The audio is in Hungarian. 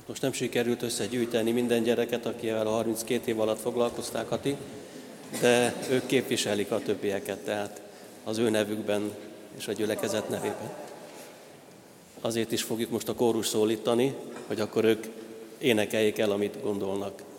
Most nem sikerült összegyűjteni minden gyereket, akivel a 32 év alatt foglalkozták, Kati, de ők képviselik a többieket, tehát az ő nevükben és a gyülekezet nevében. Azért is fogjuk most a kórus szólítani, hogy akkor ők énekeljék el, amit gondolnak.